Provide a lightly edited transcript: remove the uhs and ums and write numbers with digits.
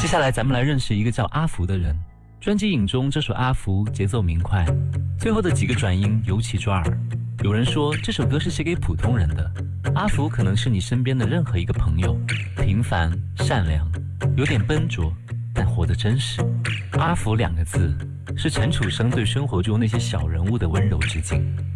接下来咱们来认识一个叫阿福的人。专辑影中这首阿福节奏明快，最后的几个转音尤其抓耳。有人说这首歌是写给普通人的，阿福可能是你身边的任何一个朋友，平凡善良，有点笨拙，但活得真实。阿福2个字是陈楚生对生活中那些小人物的温柔致敬。